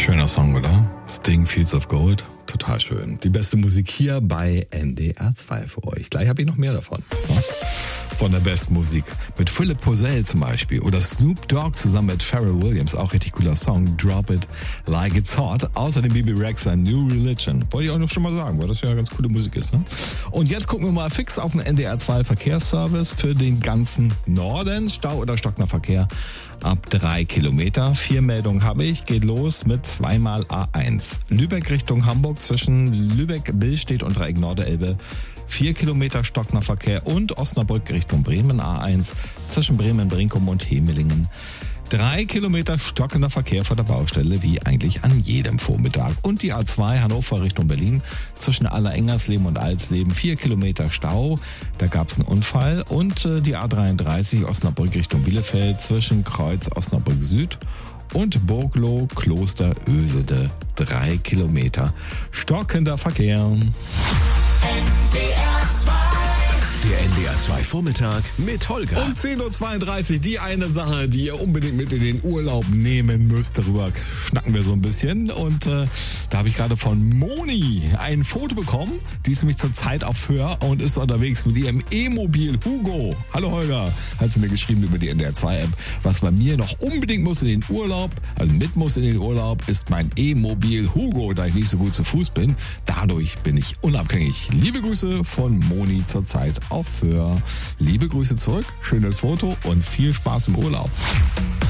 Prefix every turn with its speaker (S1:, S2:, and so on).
S1: Schöner Song, oder? Sting, Fields of Gold. Total schön. Die beste Musik hier bei NDR 2 für euch. Gleich habe ich noch mehr davon. Von der besten Musik. Mit Philip Posell zum Beispiel. Oder Snoop Dogg zusammen mit Pharrell Williams. Auch richtig cooler Song. Drop It Like It's Hot. Außerdem Bibi Rexha, New Religion. Wollte ich auch noch schon mal sagen, weil das ja ganz coole Musik ist. Ne? Und jetzt gucken wir mal fix auf den NDR 2 Verkehrsservice für den ganzen Norden. Stau oder stockender Verkehr ab 3 Kilometer. 4 Meldungen habe ich. Geht los mit 2x A1. Lübeck Richtung Hamburg zwischen Lübeck-Billstedt und Dreieck Norderelbe. 4 Kilometer stockender Verkehr und Osnabrück Richtung Bremen A1 zwischen Bremen-Brinkum und Hemelingen. 3 Kilometer stockender Verkehr vor der Baustelle, wie eigentlich an jedem Vormittag. Und die A2 Hannover Richtung Berlin zwischen Allerengersleben und Alsleben. 4 Kilometer Stau, da gab es einen Unfall. Und die A33 Osnabrück Richtung Bielefeld zwischen Kreuz Osnabrück Süd und Burgloh Kloster Ösede. 3 Kilometer stockender Verkehr.
S2: Der NDR 2 Vormittag mit Holger.
S1: Um 10.32 Uhr die eine Sache, die ihr unbedingt mit in den Urlaub nehmen müsst. Darüber schnacken wir so ein bisschen. Und da habe ich gerade von Moni ein Foto bekommen. Die ist nämlich zurzeit auf Hör und ist unterwegs mit ihrem E-Mobil Hugo. Hallo Holger, hat sie mir geschrieben über die NDR 2 App. Was bei mir noch unbedingt muss in den Urlaub, also mit muss in den Urlaub, ist mein E-Mobil Hugo, da ich nicht so gut zu Fuß bin. Dadurch bin ich unabhängig. Liebe Grüße von Moni zurzeit auf Hör. Liebe Grüße zurück, schönes Foto und viel Spaß im Urlaub.